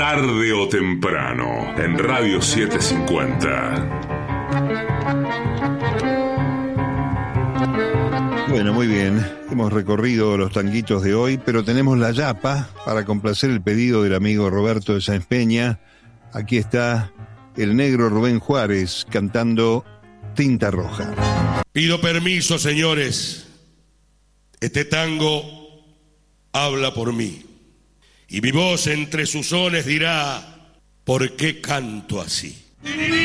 Tarde o temprano, en Radio 750. Bueno, muy bien. Hemos recorrido los tanguitos de hoy, pero tenemos la yapa para complacer el pedido del amigo Roberto de Sáenz Peña. Aquí está el negro Rubén Juárez cantando Tinta Roja. Pido permiso, señores. Este tango habla por mí. Y mi voz entre sus sones dirá, ¿por qué canto así?